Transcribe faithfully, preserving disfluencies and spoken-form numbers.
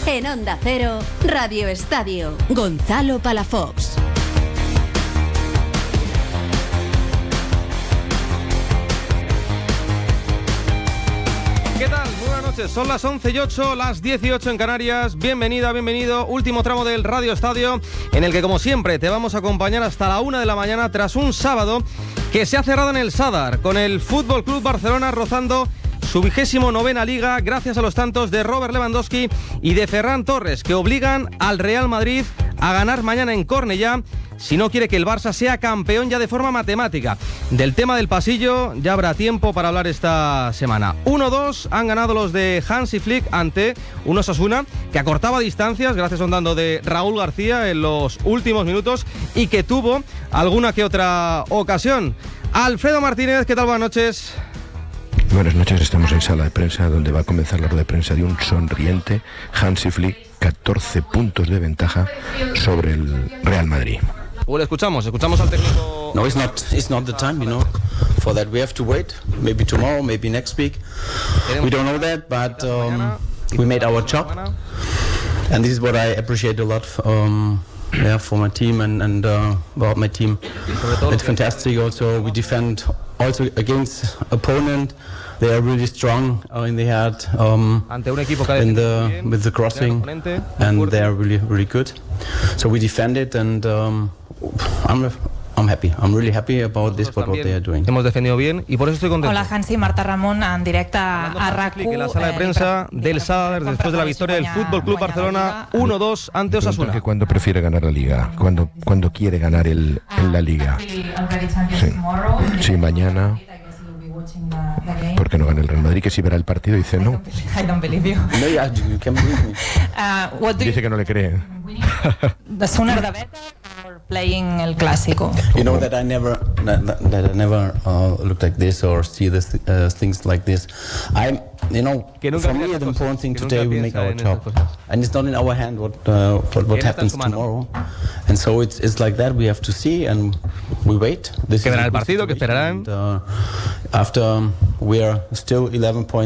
En Onda Cero, Radio Estadio, Gonzalo Palafox. ¿Qué tal? Muy buenas noches. Son las once y ocho, las dieciocho en Canarias. Bienvenida, bienvenido. Último tramo del Radio Estadio, en el que, como siempre, te vamos a acompañar hasta la una de la mañana tras un sábado que se ha cerrado en el Sadar, con el Fútbol Club Barcelona rozando su vigésimo novena liga, gracias a los tantos de Robert Lewandowski y de Ferran Torres, que obligan al Real Madrid a ganar mañana en Cornellá si no quiere que el Barça sea campeón ya de forma matemática. Del tema del pasillo ya habrá tiempo para hablar esta semana. uno dos han ganado los de Hansi Flick ante un Osasuna que acortaba distancias gracias a un tanto de Raúl García en los últimos minutos y que tuvo alguna que otra ocasión. Alfredo Martínez, ¿qué tal? Buenas noches. Buenas noches, estamos en sala de prensa donde va a comenzar la rueda de prensa de un sonriente Hansi Flick, catorce puntos de ventaja sobre el Real Madrid. Pues escuchamos, escuchamos al técnico. No, it's not, it's not the time, you know. For that we have to wait. Maybe tomorrow, maybe next week. We don't know that, but um, we made our job. And this is what I appreciate a lot um, yeah, for my team and, and uh, about my team. It's fantastic also. We defend also against opponent. They are really strong uh, in the head, um, ante un equipo que in the, with the crossing, and they are really, really good. So we defend it, and um, I'm, I'm happy. I'm really happy about this, what, what they are doing. Hemos defendido bien y por eso estoy contento. Hola Hansi, Marta Ramón en directe a R A C U. En la sala de prensa eh, del Sadar después de la victoria del Fútbol Club Barcelona uno dos ante Osasuna. Que cuando prefiere ganar la Liga, cuando cuando quiere ganar el en la Liga. Sí, sí, mañana. ¿Por qué no gana el Real Madrid? Que si verá el partido dice no. I don't believe you. No, yeah, you can believe me. Uh, what do Dice que no le cree. The sooner the better for playing el clásico. You know that I never that, that I never uh, look like this or see this uh, things like this. I'm you know for me the important thing today we make our job, and it's not in our hand what uh, what, what happens tomorrow, and so it's it's like that. We have to see and we wait. This que verán el partido, que esperarán. And, uh, after um, we are still eleven points